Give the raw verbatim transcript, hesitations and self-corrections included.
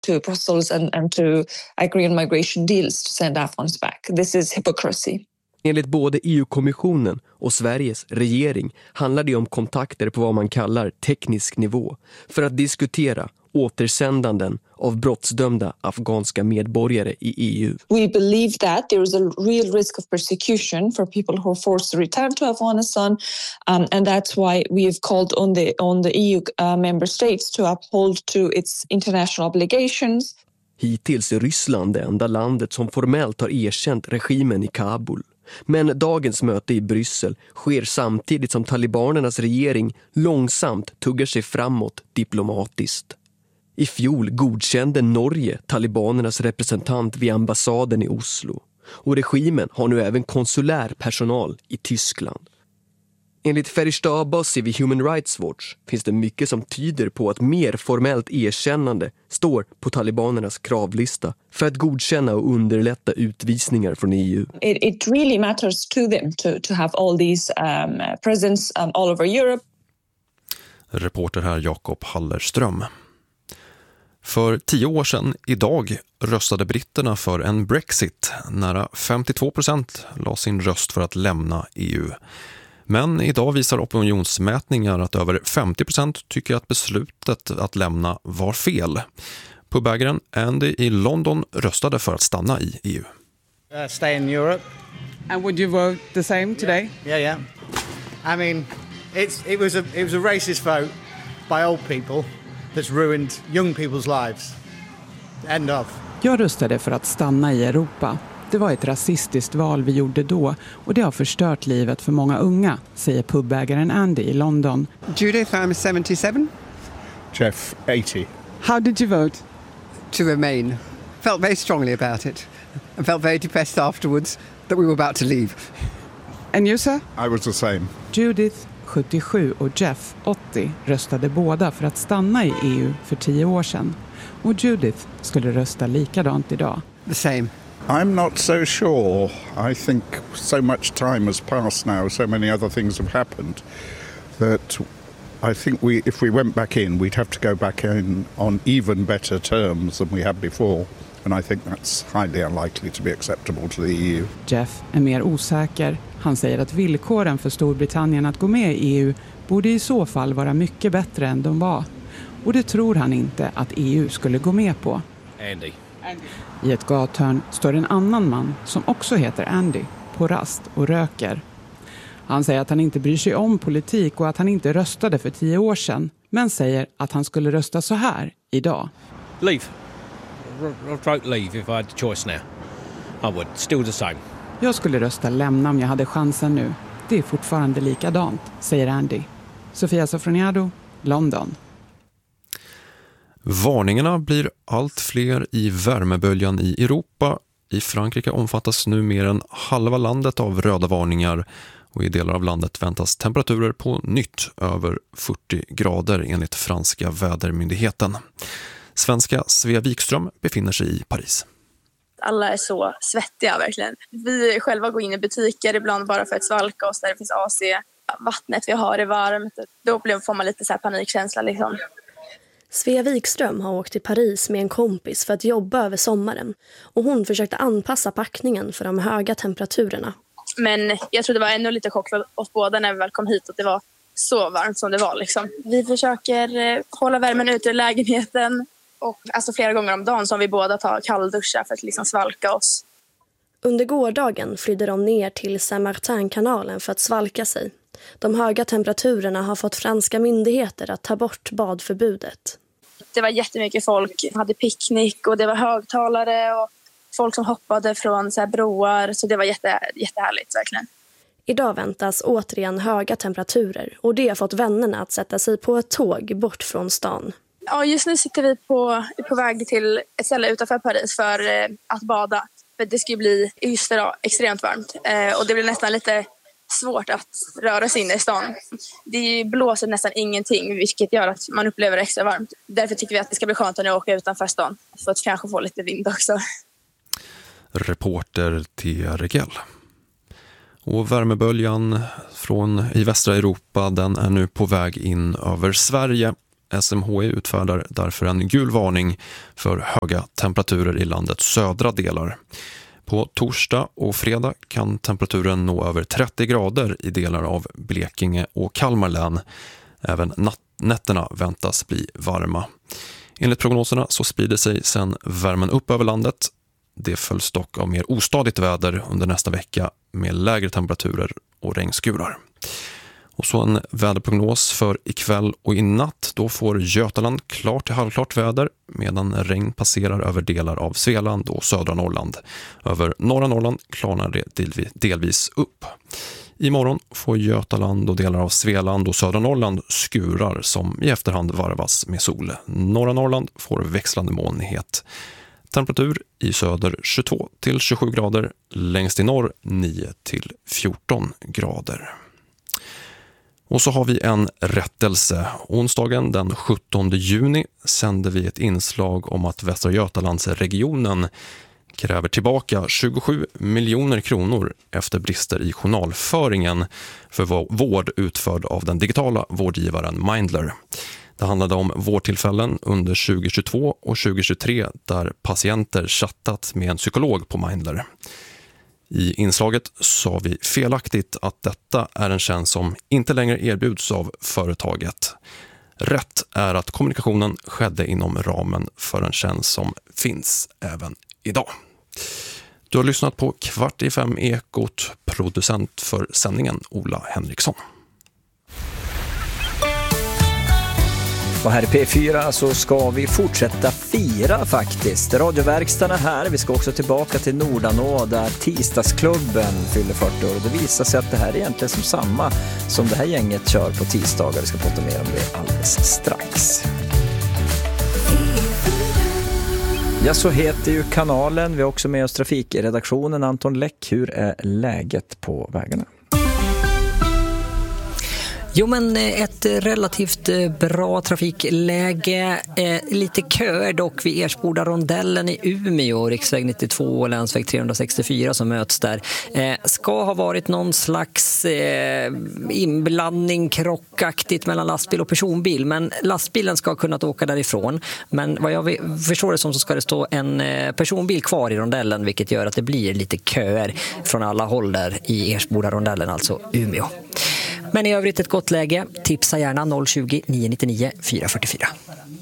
to Brussels and, and to agree on migration deals to send Afghans back. This is hypocrisy. Enligt både E U-kommissionen och Sveriges regering handlar det om kontakter på vad man kallar teknisk nivå för att diskutera återsändanden av brottsdömda afghanska medborgare i E U. We believe that there is a real risk of persecution for people who are forced to return to Afghanistan, um, and that's why we have called on the on the E U uh, member states to uphold to its international obligations. Hittills är Ryssland det enda landet som formellt har erkänt regimen i Kabul. Men dagens möte i Bryssel sker samtidigt som talibanernas regering långsamt tuggar sig framåt diplomatiskt. I fjol godkände Norge talibanernas representant vid ambassaden i Oslo och regimen har nu även konsulär personal i Tyskland. Enligt Ferishta Abbasi vid Human Rights Watch finns det mycket som tyder på att mer formellt erkännande står på talibanernas kravlista för att godkänna och underlätta utvisningar från E U. It, it really matters to them to, to have all these um, presence um, all over Europe. Reporter här Jakob Hallerström. För tio år sedan idag röstade britterna för en Brexit. Nära femtiotvå procent la sin röst för att lämna E U. Men idag visar opinionsmätningar att över femtio procent tycker att beslutet att lämna var fel. Pubägaren Andy i London röstade för att stanna i E U. Uh, stay in Europe. And would you vote the same today? Yeah, yeah. I mean, it's it was a it was a racist vote by old people that's ruined young people's lives. End of. Jag röstade för att stanna i Europa. Det var ett rasistiskt val vi gjorde då och det har förstört livet för många unga, säger pubägaren Andy i London. Judith, I'm seventy-seven. Jeff, eighty. How did you vote? To remain. Felt very strongly about it and felt very depressed afterwards that we were about to leave. And you, sir? I was the same. Judith, sjuttiosju, och Jeff, åttio, röstade båda för att stanna i E U för tio år sedan. Och Judith skulle rösta likadant idag. The same. I'm not so sure. I think so much time has passed now, so many other things have happened, that I think we, if we went back in, we'd have to go back in on even better terms than we had before. And I think that's highly unlikely to be acceptable to the E U. Jeff är mer osäker. Han säger att villkoren för Storbritannien att gå med i E U borde i så fall vara mycket bättre än de var. Och det tror han inte att E U skulle gå med på. Andy. I ett gathörn står en annan man som också heter Andy på rast och röker. Han säger att han inte bryr sig om politik och att han inte röstade för tio år sedan, men säger att han skulle rösta så här idag. Leave. I'll vote leave if I had the choice now. I would. Still the same. Jag skulle rösta lämna om jag hade chansen nu. Det är fortfarande likadant, säger Andy. Sofia Sofroniado, London. Varningarna blir allt fler i värmeböljan i Europa. I Frankrike omfattas nu mer än halva landet av röda varningar och i delar av landet väntas temperaturer på nytt över fyrtio grader enligt franska vädermyndigheten. Svenska Svea Wikström befinner sig i Paris. Alla är så svettiga verkligen. Vi själva går in i butiker ibland bara för att svalka oss där det finns A C. Vattnet vi har är varmt. Då får man lite så här panikkänsla liksom. Svea Wikström har åkt till Paris med en kompis för att jobba över sommaren. Och hon försökte anpassa packningen för de höga temperaturerna. Men jag tror det var ännu lite chock för oss båda när vi väl kom hit att det var så varmt som det var. Liksom. Vi försöker eh, hålla värmen ute i lägenheten. Och alltså flera gånger om dagen som vi båda tar kallduschar för att liksom svalka oss. Under gårdagen flydde de ner till Saint-Martin-kanalen för att svalka sig. De höga temperaturerna har fått franska myndigheter att ta bort badförbudet. Det var jättemycket folk, hade picknick och det var högtalare och folk som hoppade från så här broar. Så det var jätte, jättehärligt verkligen. Idag väntas återigen höga temperaturer och det har fått vännerna att sätta sig på ett tåg bort från stan. Ja, just nu sitter vi på, på väg till ett ställe utanför Paris för eh, att bada. För det ska ju bli just idag extremt varmt eh, och det blir nästan lite svårt att röra sig in i stan. Det blåser nästan ingenting vilket gör att man upplever det extra varmt. Därför tycker vi att det ska bli skönt att åka utanför stan för att kanske få lite vind också. Reporter Thea Regell. Och värmeböljan från i västra Europa, den är nu på väg in över Sverige. S M H I utfärdar därför en gul varning för höga temperaturer i landets södra delar. På torsdag och fredag kan temperaturen nå över trettio grader i delar av Blekinge och Kalmar län. Även natt- nätterna väntas bli varma. Enligt prognoserna så sprider sig sedan värmen upp över landet. Det följs dock av mer ostadigt väder under nästa vecka med lägre temperaturer och regnskurar. Och så en väderprognos för ikväll och i natt. Då får Götaland klart till halvklart väder medan regn passerar över delar av Svealand och södra Norrland. Över norra Norrland klarnar det delvis upp. Imorgon får Götaland och delar av Svealand och södra Norrland skurar som i efterhand varvas med sol. Norra Norrland får växlande molnighet. Temperatur i söder tjugotvå till tjugosju grader, längst i norr nio till fjorton grader. Och så har vi en rättelse. Onsdagen den sjuttonde juni sände vi ett inslag om att Västra Götalandsregionen kräver tillbaka tjugosju miljoner kronor efter brister i journalföringen för vård utförd av den digitala vårdgivaren Mindler. Det handlade om vårdtillfällen under tjugohundratjugotvå och tjugohundratjugotre där patienter chattat med en psykolog på Mindler. I inslaget sa vi felaktigt att detta är en tjänst som inte längre erbjuds av företaget. Rätt är att kommunikationen skedde inom ramen för en tjänst som finns även idag. Du har lyssnat på Kvart i fem Ekot, producent för sändningen Ola Henriksson. Och här i P fyra så ska vi fortsätta fira faktiskt. Radioverkstan är här. Vi ska också tillbaka till Nordanå där tisdagsklubben fyller fyrtio år. Och det visar sig att det här är egentligen som samma som det här gänget kör på tisdagar. Vi ska prata mer om det alldeles strax. Ja, så heter ju kanalen. Vi har också med oss trafikredaktionen Anton Läck. Hur är läget på vägarna? Jo, men ett relativt bra trafikläge, eh, lite köer dock vid Ersboda-rondellen i Umeå, riksväg nittiotvå och länsväg trehundrasextiofyra som möts där. Eh, ska ha varit någon slags eh, inblandning krockaktigt mellan lastbil och personbil, men lastbilen ska ha kunnat åka därifrån. Men vad jag förstår det som så ska det stå en personbil kvar i rondellen, vilket gör att det blir lite köer från alla håll där i Ersboda-rondellen, alltså Umeå. Men i övrigt ett gott läge. Tipsa gärna noll tjugo, nio nio nio, fyra fyra fyra.